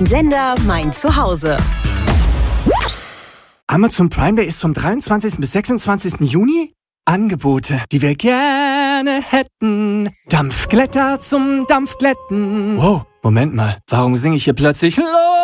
Mein Sender, mein Zuhause. Amazon Prime Day ist vom 23. bis 26. Juni. Angebote, die wir gerne hätten. Dampfglätter zum Dampfglätten. Wow, Moment mal. Warum singe ich hier plötzlich